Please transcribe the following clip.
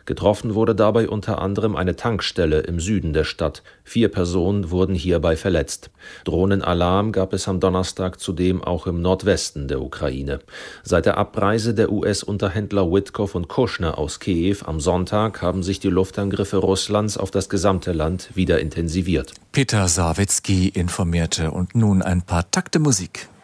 Getroffen wurde dabei unter anderem eine Tankstelle im Süden der Stadt. 4 Personen wurden hierbei verletzt. Drohnenalarm gab es am Donnerstag zudem auch im Nordwesten der Ukraine. Seit der Abreise der US-Unterhändler Witkow und Kushner aus Kiew am Sonntag haben sich die Luftangriffe Russlands auf das gesamte Land wieder intensiviert. Peter Sawicki informierte. Und nun ein paar Takte Musik.